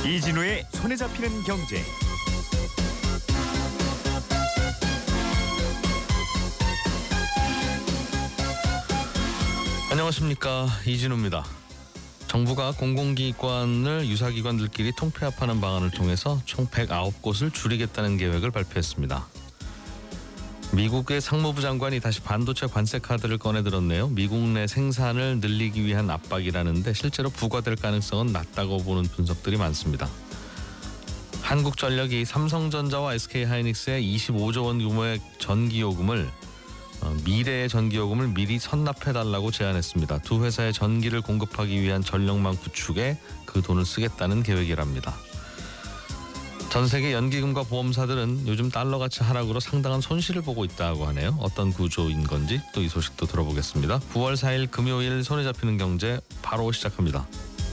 이진우의 손에 잡히는 경제. 안녕하십니까, 이진우입니다. 정부가 공공기관을 유사기관들끼리 통폐합하는 방안을 통해서 총 109곳을 줄이겠다는 계획을 발표했습니다. 미국의 상무부 장관이 다시 반도체 관세 카드를 꺼내들었네요. 미국 내 생산을 늘리기 위한 압박이라는데 실제로 부과될 가능성은 낮다고 보는 분석들이 많습니다. 한국전력이 삼성전자와 SK하이닉스의 25조 원 규모의 전기요금을 미래의 전기요금을 미리 선납해달라고 제안했습니다. 두 회사의 전기를 공급하기 위한 전력망 구축에 그 돈을 쓰겠다는 계획이랍니다. 전 세계 연기금과 보험사들은 요즘 달러 가치 하락으로 상당한 손실을 보고 있다고 하네요. 어떤 구조인 건지 또 이 소식도 들어보겠습니다. 9월 4일 금요일 손에 잡히는 경제 바로 시작합니다.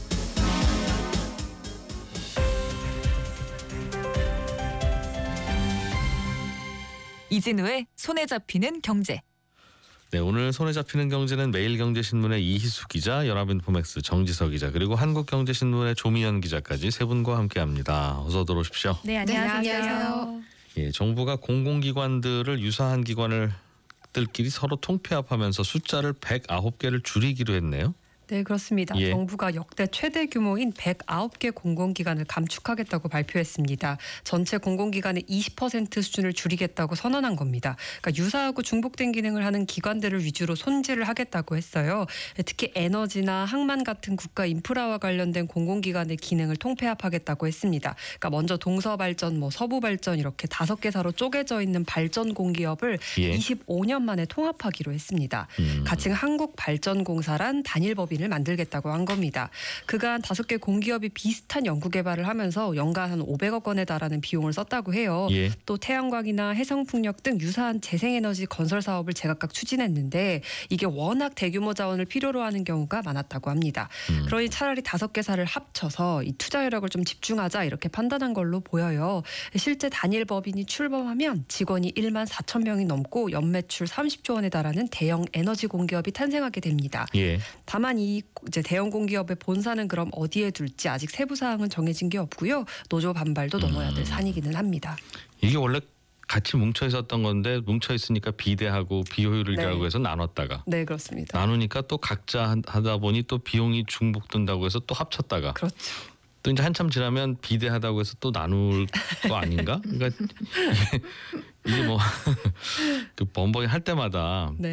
이진우의 손에 잡히는 경제. 네, 오늘 손에 잡히는 경제는 매일경제신문의 이희수 기자, 연합인포맥스 정지석 기자, 그리고 한국경제신문의 조미연 기자까지 세 분과 함께합니다. 어서 들어오십시오. 네, 안녕하세요. 예, 정부가 공공기관들을 유사한 기관들끼리 서로 통폐합하면서 숫자를 109개를 줄이기로 했네요. 네, 그렇습니다. 예. 정부가 역대 최대 규모인 109개 공공기관을 감축하겠다고 발표했습니다. 전체 공공기관의 20% 수준을 줄이겠다고 선언한 겁니다. 그러니까 유사하고 중복된 기능을 하는 기관들을 위주로 손질을 하겠다고 했어요. 특히 에너지나 항만 같은 국가 인프라와 관련된 공공기관의 기능을 통폐합하겠다고 했습니다. 그러니까 먼저 동서발전, 서부발전 이렇게 5개사로 쪼개져 있는 발전 공기업을 25년 만에 통합하기로 했습니다. 가칭 한국발전공사란 단일법인 을 만들겠다고 한 겁니다. 그간 5개 공기업이 비슷한 연구개발을 하면서 연간 한 500억 원에 달하는 비용을 썼다고 해요. 예. 또 태양광이나 해성풍력 등 유사한 재생에너지 건설 사업을 제각각 추진했는데 이게 워낙 대규모 자원을 필요로 하는 경우가 많았다고 합니다. 그러니 차라리 5개사를 합쳐서 이 투자 여력을 좀 집중하자 이렇게 판단한 걸로 보여요. 실제 단일법인이 출범하면 직원이 1만 4천 명이 넘고 연매출 30조 원에 달하는 대형 에너지 공기업이 탄생하게 됩니다. 예. 다만 이 이제 대형 공기업의 본사는 그럼 어디에 둘지 아직 세부 사항은 정해진 게 없고요. 노조 반발도 넘어야 될 산이기는 합니다. 이게 원래 같이 뭉쳐 있었던 건데 뭉쳐 있으니까 비대하고 비효율이라고 해서 나눴다가 네, 그렇습니다. 나누니까 또 각자 하다 보니 또 비용이 중복된다고 해서 또 합쳤다가 그렇죠. 또 이제 한참 지나면 비대하다고 해서 또 나눌 거 아닌가? 그러니까 이게 뭐 그 번번이 할 때마다 네.